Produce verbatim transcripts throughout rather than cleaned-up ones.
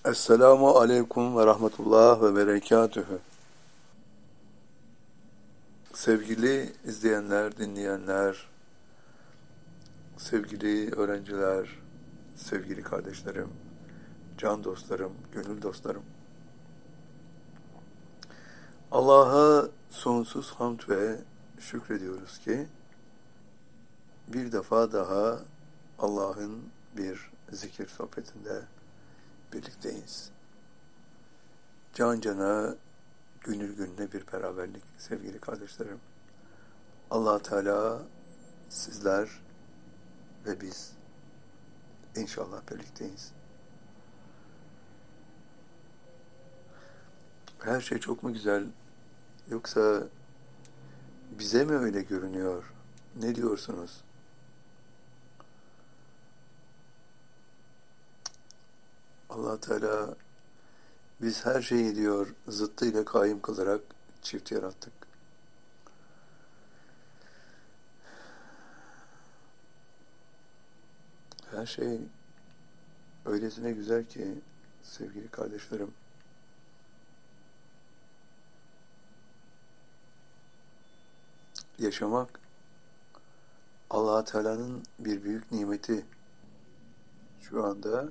Esselamu aleyküm ve rahmetullah ve berekatühü. Sevgili izleyenler, dinleyenler, sevgili öğrenciler, sevgili kardeşlerim, can dostlarım, gönül dostlarım. Allah'a sonsuz hamd ve şükrediyoruz ki bir defa daha Allah'ın bir zikir sohbetinde birlikteyiz. Can cana, gönül gönüle bir beraberlik sevgili kardeşlerim. Allah Teala sizler ve biz inşallah birlikteyiz. Her şey çok mu güzel, yoksa bize mi öyle görünüyor? Ne diyorsunuz? Allah Teala biz her şeyi diyor zıttıyla kaim kılarak çift yarattık. Her şey öylesine güzel ki sevgili kardeşlerim. Yaşamak Allah Teala'nın bir büyük nimeti. Şu anda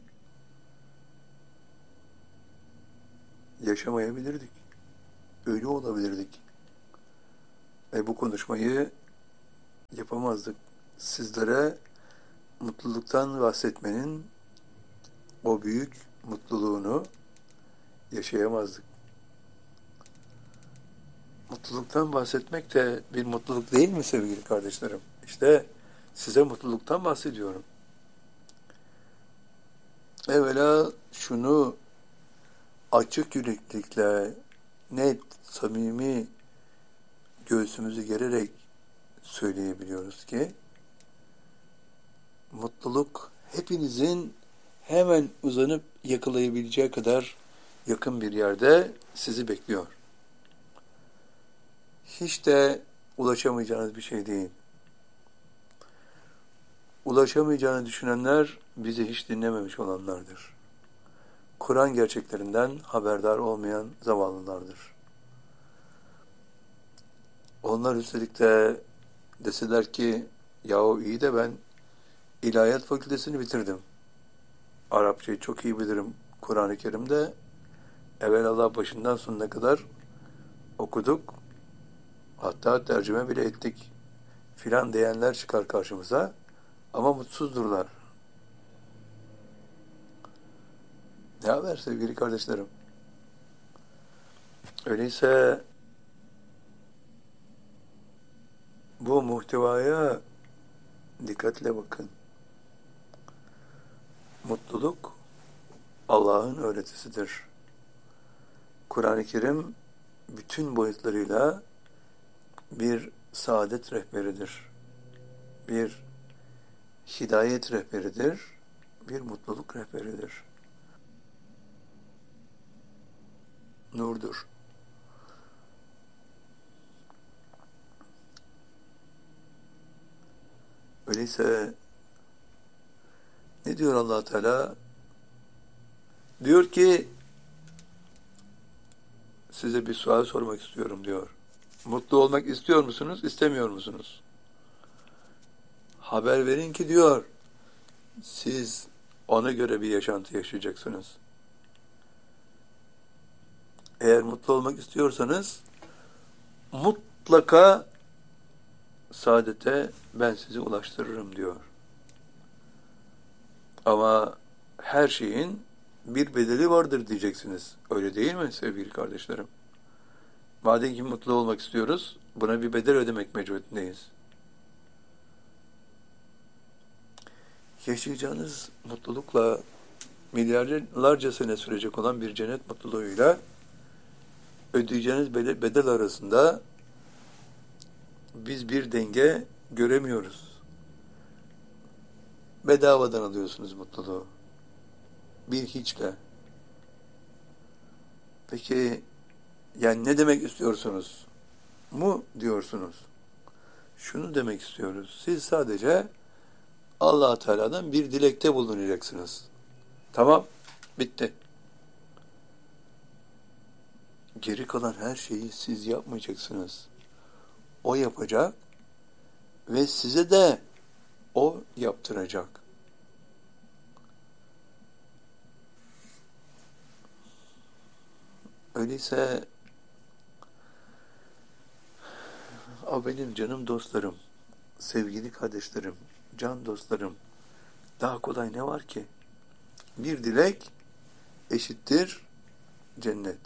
yaşamayabilirdik. Ölü olabilirdik. Ve bu konuşmayı yapamazdık. Sizlere mutluluktan bahsetmenin o büyük mutluluğunu yaşayamazdık. Mutluluktan bahsetmek de bir mutluluk değil mi sevgili kardeşlerim? İşte size mutluluktan bahsediyorum. Evvela şunu açık yüreklilikle, net, samimi göğsümüzü gererek söyleyebiliyoruz ki mutluluk hepinizin hemen uzanıp yakalayabileceği kadar yakın bir yerde sizi bekliyor. Hiç de ulaşamayacağınız bir şey değil. Ulaşamayacağını düşünenler bizi hiç dinlememiş olanlardır. Kur'an gerçeklerinden haberdar olmayan zavallılardır. Onlar üstelik de deseler ki yahu iyi de ben İlahiyat Fakültesini bitirdim. Arapçayı çok iyi bilirim. Kur'an-ı Kerim'de evvelallah başından sonuna kadar okuduk. Hatta tercüme bile ettik. Filan diyenler çıkar karşımıza ama mutsuzdurlar. Ne haber sevgili kardeşlerim? Öyleyse bu muhtevaya dikkatle bakın. Mutluluk Allah'ın öğretisidir. Kur'an-ı Kerim bütün boyutlarıyla bir saadet rehberidir. Bir hidayet rehberidir. Bir mutluluk rehberidir. Nurdur. Öyleyse ne diyor Allah Teala? Diyor ki size bir sual sormak istiyorum diyor. Mutlu olmak istiyor musunuz, istemiyor musunuz? Haber verin ki diyor, siz ona göre bir yaşantı yaşayacaksınız. Eğer mutlu olmak istiyorsanız mutlaka saadete ben sizi ulaştırırım diyor. Ama her şeyin bir bedeli vardır diyeceksiniz. Öyle değil mi sevgili kardeşlerim? Madem ki mutlu olmak istiyoruz, buna bir bedel ödemek mecburiyetindeyiz. Yaşayacağınız mutlulukla milyarlarca sene sürecek olan bir cennet mutluluğuyla ödeyeceğiniz bedel arasında biz bir denge göremiyoruz. Bedavadan alıyorsunuz mutluluğu. Bir hiçle. Peki yani ne demek istiyorsunuz? Mu diyorsunuz? Şunu demek istiyoruz. Siz sadece Allah Teala'dan bir dilekte bulunacaksınız. Tamam, bitti. Geri kalan her şeyi siz yapmayacaksınız. O yapacak ve size de o yaptıracak. Öyleyse o benim canım dostlarım, sevgili kardeşlerim, can dostlarım, daha kolay ne var ki? Bir dilek eşittir cennet.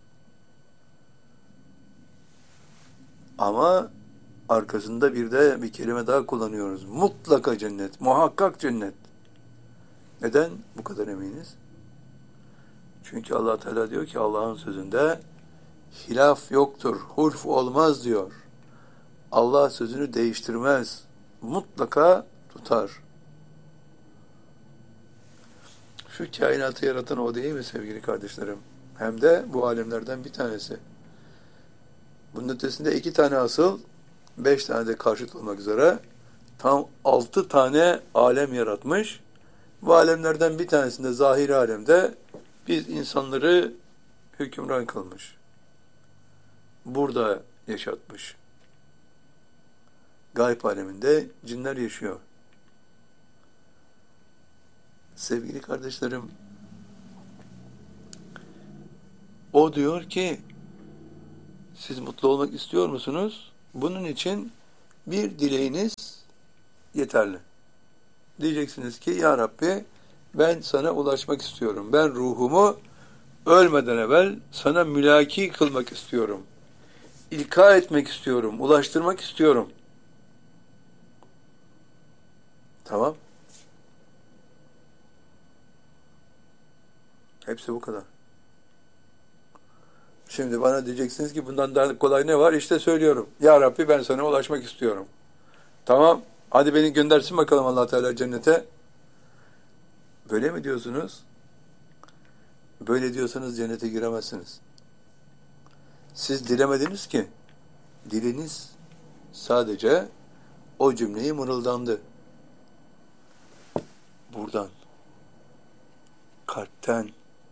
Ama arkasında bir de bir kelime daha kullanıyoruz. Mutlaka cennet, muhakkak cennet. Neden bu kadar eminiz? Çünkü Allah Teala diyor ki Allah'ın sözünde hilaf yoktur, hulf olmaz diyor. Allah sözünü değiştirmez. Mutlaka tutar. Şu kainatı yaratan o değil mi sevgili kardeşlerim? Hem de bu alemlerden bir tanesi. Bunun ötesinde iki tane asıl, beş tane de karşıt olmak üzere tam altı tane alem yaratmış. Bu alemlerden bir tanesinde zahiri alemde biz insanları hükümran kılmış. Burada yaşatmış. Gayb aleminde cinler yaşıyor. Sevgili kardeşlerim, o diyor ki siz mutlu olmak istiyor musunuz? Bunun için bir dileğiniz yeterli. Diyeceksiniz ki ya Rabbi ben sana ulaşmak istiyorum. Ben ruhumu ölmeden evvel sana mülaki kılmak istiyorum. İlka etmek istiyorum. Ulaştırmak istiyorum. Tamam. Hepsi bu kadar. Şimdi bana diyeceksiniz ki bundan daha kolay ne var? İşte söylüyorum. Ya Rabbi ben sana ulaşmak istiyorum. Tamam. Hadi beni göndersin bakalım Allah Teala cennete. Böyle mi diyorsunuz? Böyle diyorsanız cennete giremezsiniz. Siz dilemediniz ki. Diliniz sadece o cümleyi mırıldandı. Buradan, kalpten,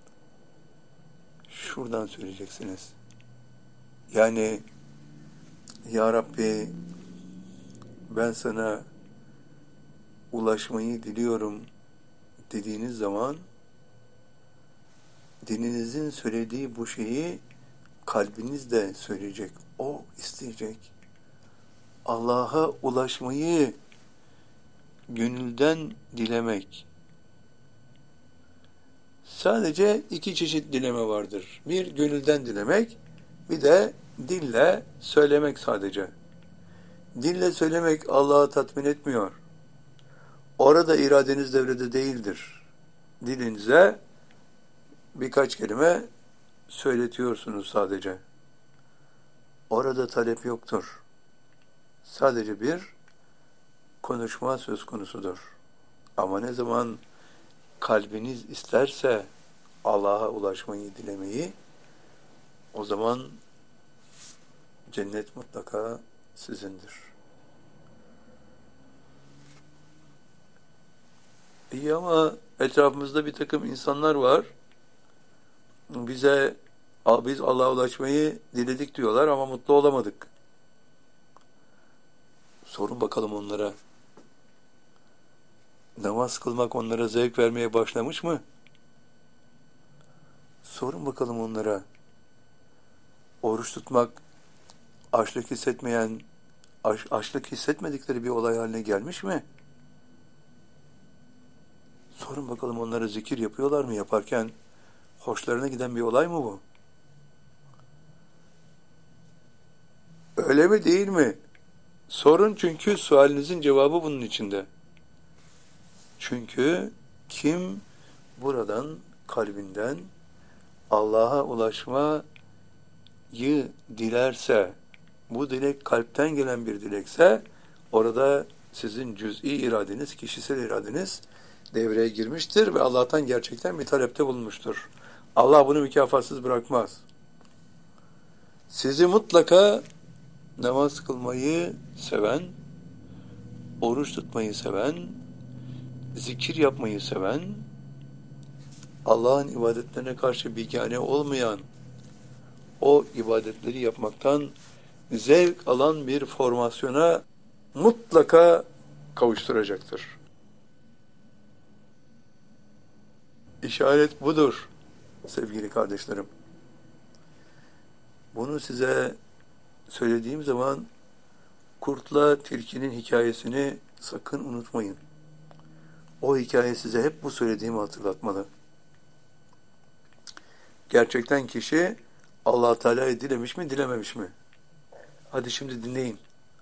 şuradan söyleyeceksiniz. Yani ya Rabbi ben sana ulaşmayı diliyorum dediğiniz zaman dilinizin söylediği bu şeyi kalbiniz de söyleyecek. O isteyecek. Allah'a ulaşmayı gönülden dilemek. Sadece iki çeşit dileme vardır. Bir gönülden dilemek, bir de dille söylemek sadece. Dille söylemek Allah'ı tatmin etmiyor. Orada iradeniz devrede değildir. Dilinize birkaç kelime söyletiyorsunuz sadece. Orada talep yoktur. Sadece bir konuşma söz konusudur. Ama ne zaman kalbiniz isterse Allah'a ulaşmayı, dilemeyi, o zaman cennet mutlaka sizindir. İyi ama etrafımızda bir takım insanlar var. Bize biz Allah'a ulaşmayı diledik diyorlar ama mutlu olamadık. Sorun bakalım onlara. Namaz kılmak onlara zevk vermeye başlamış mı? Sorun bakalım onlara. Oruç tutmak açlık hissetmeyen, aç, açlık hissetmedikleri bir olay haline gelmiş mi? Sorun bakalım onlara zikir yapıyorlar mı? Yaparken hoşlarına giden bir olay mı bu? Öyle mi değil mi? Sorun çünkü sualinizin cevabı bunun içinde. Çünkü kim buradan kalbinden Allah'a ulaşmayı dilerse, bu dilek kalpten gelen bir dilekse, orada sizin cüz'i iradeniz, kişisel iradeniz devreye girmiştir ve Allah'tan gerçekten bir talepte bulunmuştur. Allah bunu mükafatsız bırakmaz. Sizi mutlaka namaz kılmayı seven, oruç tutmayı seven, zikir yapmayı seven, Allah'ın ibadetlerine karşı bigane olmayan, o ibadetleri yapmaktan zevk alan bir formasyona mutlaka kavuşturacaktır. İşaret budur sevgili kardeşlerim. Bunu size söylediğim zaman kurtla tilkinin hikayesini sakın unutmayın. O hikaye size hep bu söylediğimi hatırlatmalı. Gerçekten kişi Allah Teala'yı dilemiş mi, dilememiş mi? Hadi şimdi dinleyin.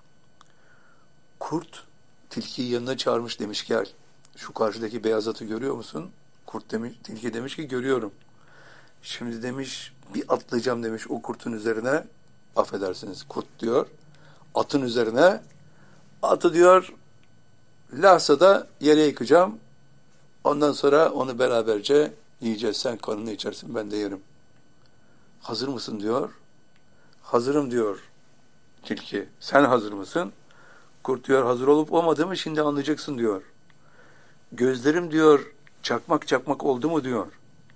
Kurt tilkiyi yanına çağırmış, demiş gel. Şu karşıdaki beyaz atı görüyor musun? Kurt demiş, tilki demiş ki görüyorum. Şimdi demiş bir atlayacağım demiş o kurtun üzerine. Affedersiniz kurt diyor. Atın üzerine. Atı diyor lahzada yere yıkacağım. Ondan sonra onu beraberce yiyeceğiz. Sen kanını içersin, ben de yerim. Hazır mısın diyor. Hazırım diyor tilki. Sen hazır mısın? Kurt diyor hazır olup olmadığımı şimdi anlayacaksın diyor. Gözlerim diyor çakmak çakmak oldu mu diyor.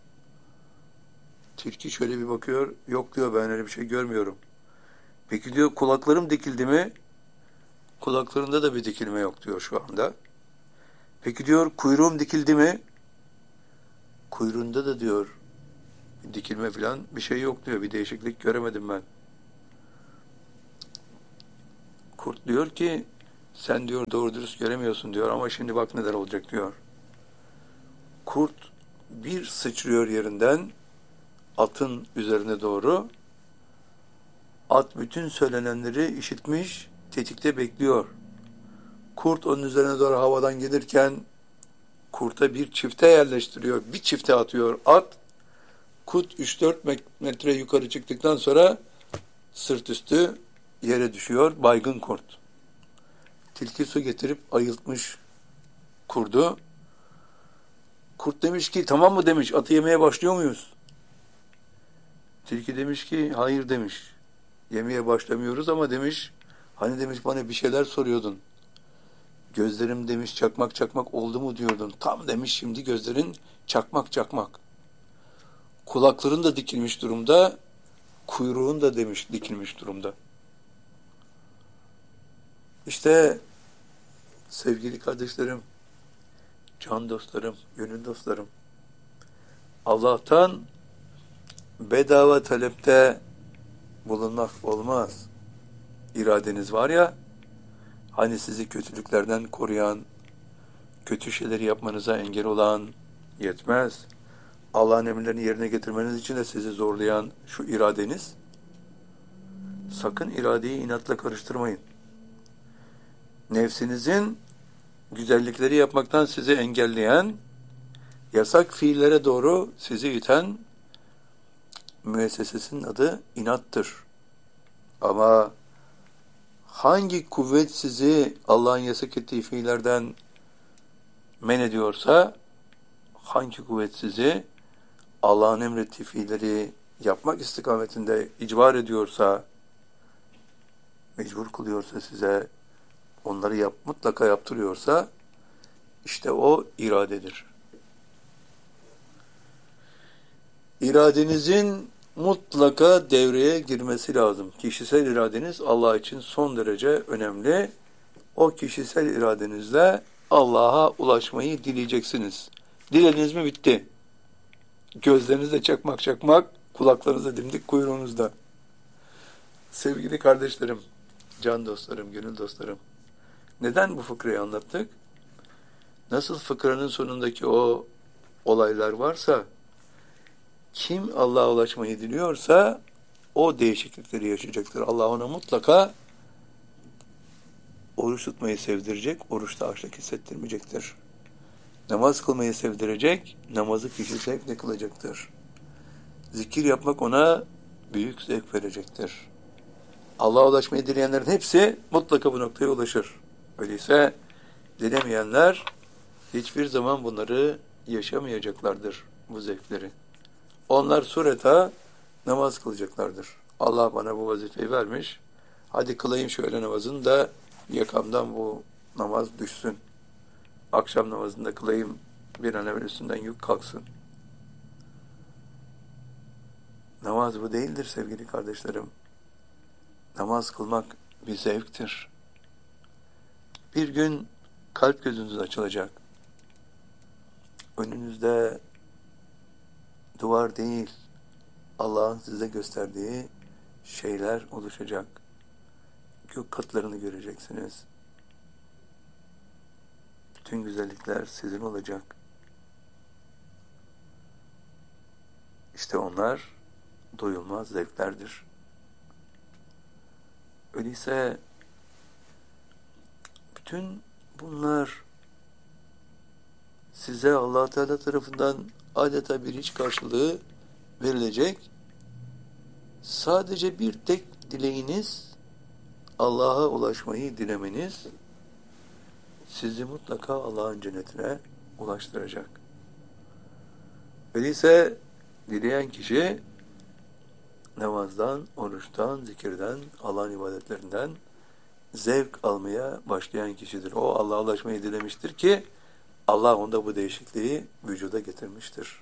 Tilki şöyle bir bakıyor. Yok diyor, ben öyle bir şey görmüyorum. Peki diyor kulaklarım dikildi mi? Kulaklarında da bir dikilme yok diyor şu anda. Peki diyor kuyruğum dikildi mi? Kuyruğunda da diyor dikilme falan bir şey yok diyor. Bir değişiklik göremedim ben. Kurt diyor ki sen diyor doğru dürüst göremiyorsun diyor ama şimdi bak neler olacak diyor. Kurt bir sıçrıyor yerinden atın üzerine doğru. At bütün söylenenleri işitmiş, tetikte bekliyor. Kurt onun üzerine doğru havadan gelirken kurta bir çifte yerleştiriyor. Bir çifte atıyor at. Kurt üç dört metre yukarı çıktıktan sonra sırt üstü yere düşüyor. Baygın kurt. Tilki su getirip ayıltmış kurdu. Kurt demiş ki tamam mı demiş, atı yemeye başlıyor muyuz? Tilki demiş ki hayır demiş. Yemeye başlamıyoruz ama demiş hani demiş bana bir şeyler soruyordun. Gözlerim demiş çakmak çakmak oldu mu diyordun. Tam demiş şimdi gözlerin çakmak çakmak. Kulakların da dikilmiş durumda. Kuyruğun da demiş dikilmiş durumda. İşte sevgili kardeşlerim, can dostlarım, gönül dostlarım. Allah'tan bedava talepte bulunmak olmaz. İradeniz var ya, hani sizi kötülüklerden koruyan, kötü şeyleri yapmanıza engel olan yetmez. Allah'ın emirlerini yerine getirmeniz için de sizi zorlayan şu iradeniz, sakın iradeyi inatla karıştırmayın. Nefsinizin güzellikleri yapmaktan sizi engelleyen, yasak fiillere doğru sizi iten müessesesinin adı inattır. Ama hangi kuvvet sizi Allah'ın yasak ettiği fiillerden men ediyorsa, hangi kuvvet sizi Allah'ın emrettiği fiilleri yapmak istikametinde icbar ediyorsa, mecbur kılıyorsa size, onları yap, mutlaka yaptırıyorsa, işte o iradedir. İradenizin mutlaka devreye girmesi lazım. Kişisel iradeniz Allah için son derece önemli. O kişisel iradenizle Allah'a ulaşmayı dileyeceksiniz. Dilediniz mi bitti. Gözlerinizde çakmak çakmak, kulaklarınızda dimdik, kuyruğunuzda. Sevgili kardeşlerim, can dostlarım, gönül dostlarım. Neden bu fıkrayı anlattık? Nasıl fıkranın sonundaki o olaylar varsa, kim Allah'a ulaşmayı diliyorsa o değişiklikleri yaşayacaktır. Allah ona mutlaka oruç tutmayı sevdirecek, oruçta açlık hissettirmeyecektir. Namaz kılmayı sevdirecek, namazı kişi zevkle kılacaktır. Zikir yapmak ona büyük zevk verecektir. Allah'a ulaşmayı dileyenlerin hepsi mutlaka bu noktaya ulaşır. Öyleyse dilemeyenler hiçbir zaman bunları yaşamayacaklardır, bu zevkleri. Onlar sureta namaz kılacaklardır. Allah bana bu vazifeyi vermiş. Hadi kılayım şöyle namazını da yakamdan bu namaz düşsün. Akşam namazında kılayım bir an evvel üstünden yük kalksın. Namaz bu değildir sevgili kardeşlerim. Namaz kılmak bir zevktir. Bir gün kalp gözünüz açılacak. Önünüzde duvar değil, Allah'ın size gösterdiği şeyler oluşacak. Gök katlarını göreceksiniz. Bütün güzellikler sizin olacak. İşte onlar doyulmaz zevklerdir. Öyleyse bütün bunlar size Allah Teala tarafından adeta bir hiç karşılığı verilecek. Sadece bir tek dileğiniz, Allah'a ulaşmayı dilemeniz sizi mutlaka Allah'ın cennetine ulaştıracak. Öyleyse dileyen kişi namazdan, oruçtan, zikirden, Allah'ın ibadetlerinden zevk almaya başlayan kişidir. O Allah'a ulaşmayı dilemiştir ki Allah onda bu değişikliği vücuda getirmiştir.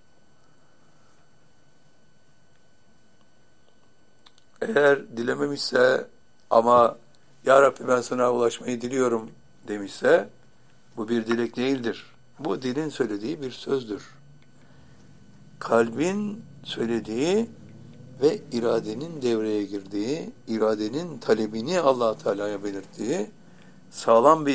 Eğer dilememişse ama Ya Rabbi ben sana ulaşmayı diliyorum demişse bu bir dilek değildir. Bu dilin söylediği bir sözdür. Kalbin söylediği ve iradenin devreye girdiği, iradenin talebini Allah Teala'ya belirttiği sağlam bir